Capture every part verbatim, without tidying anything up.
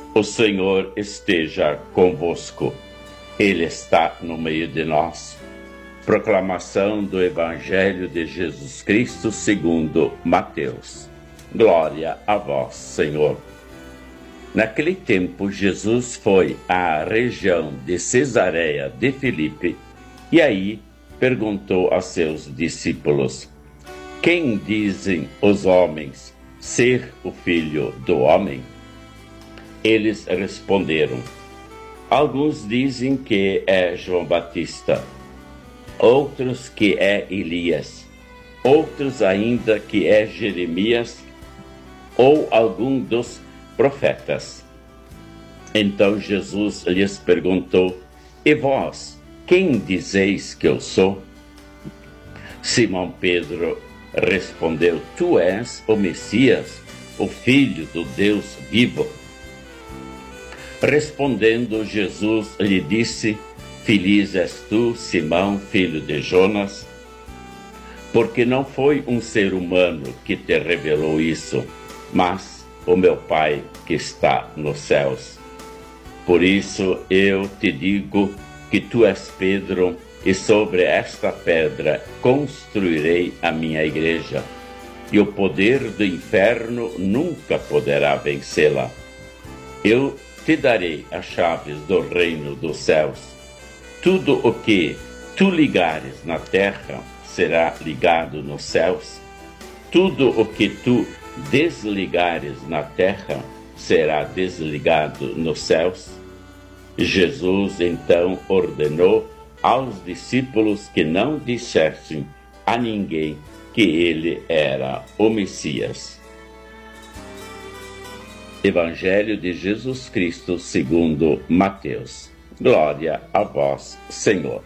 O Senhor esteja convosco. Ele está no meio de nós. Proclamação do Evangelho de Jesus Cristo segundo Mateus. Glória a vós, Senhor. Naquele tempo, Jesus foi à região de Cesareia de Filipe e aí perguntou a seus discípulos: quem dizem os homens ser o Filho do Homem? Eles responderam: alguns dizem que é João Batista, outros que é Elias, outros ainda que é Jeremias ou algum dos profetas. Então Jesus lhes perguntou: e vós, quem dizeis que eu sou? Simão Pedro respondeu: tu és o Messias, o Filho do Deus vivo. Respondendo, Jesus lhe disse: feliz és tu, Simão, filho de Jonas, porque não foi um ser humano que te revelou isso, mas o meu Pai que está nos céus. Por isso eu te digo que tu és Pedro, e sobre esta pedra construirei a minha igreja, e o poder do inferno nunca poderá vencê-la. Eu te darei as chaves do reino dos céus. Tudo o que tu ligares na terra será ligado nos céus. Tudo o que tu desligares na terra será desligado nos céus. Jesus então ordenou aos discípulos que não dissessem a ninguém que ele era o Messias. Evangelho de Jesus Cristo segundo Mateus. Glória a vós, Senhor.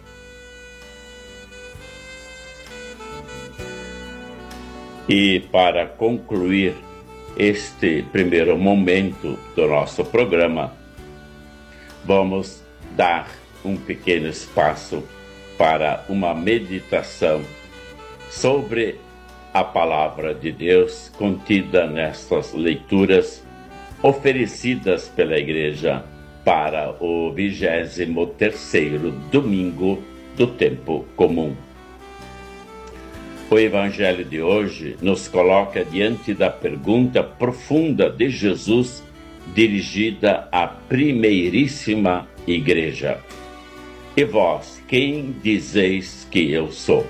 E para concluir este primeiro momento do nosso programa, vamos dar um pequeno espaço para uma meditação sobre a palavra de Deus contida nestas leituras oferecidas pela Igreja para o vigésimo terceiro domingo do tempo comum. O Evangelho de hoje nos coloca diante da pergunta profunda de Jesus dirigida à primeiríssima Igreja: e vós, quem dizeis que eu sou?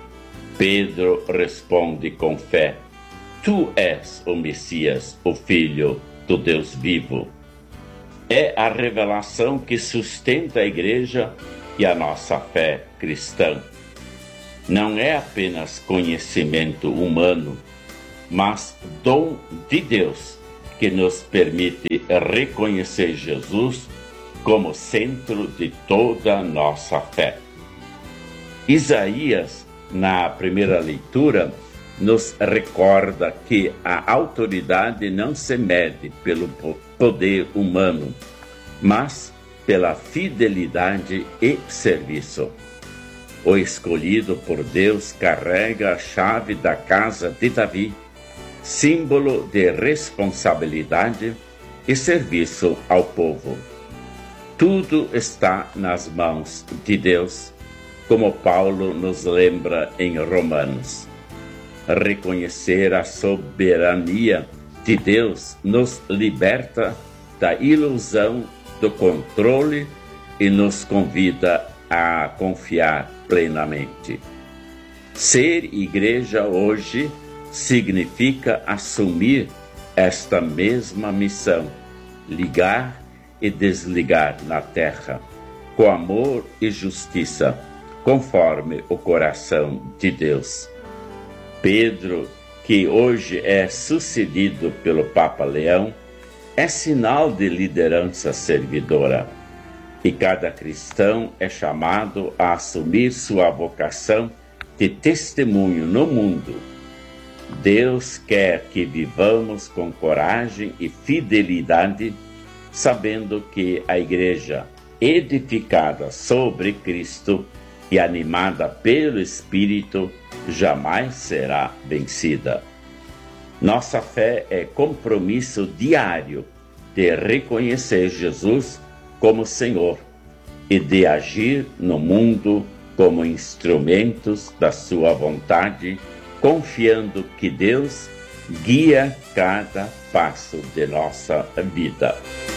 Pedro responde com fé: tu és o Messias, o Filho do Deus vivo. É a revelação que sustenta a Igreja e a nossa fé cristã. Não é apenas conhecimento humano, mas dom de Deus que nos permite reconhecer Jesus como centro de toda a nossa fé. Isaías, na primeira leitura, nos recorda que a autoridade não se mede pelo poder humano, mas pela fidelidade e serviço. O escolhido por Deus carrega a chave da casa de Davi, símbolo de responsabilidade e serviço ao povo. Tudo está nas mãos de Deus, como Paulo nos lembra em Romanos. Reconhecer a soberania de Deus nos liberta da ilusão do controle e nos convida a confiar plenamente. Ser igreja hoje significa assumir esta mesma missão, ligar e desligar na terra, com amor e justiça, conforme o coração de Deus. Pedro, que hoje é sucedido pelo Papa Leão, é sinal de liderança servidora. E cada cristão é chamado a assumir sua vocação de testemunho no mundo. Deus quer que vivamos com coragem e fidelidade, sabendo que a Igreja, edificada sobre Cristo e animada pelo Espírito, jamais será vencida. Nossa fé é compromisso diário de reconhecer Jesus como Senhor e de agir no mundo como instrumentos da sua vontade, confiando que Deus guia cada passo de nossa vida.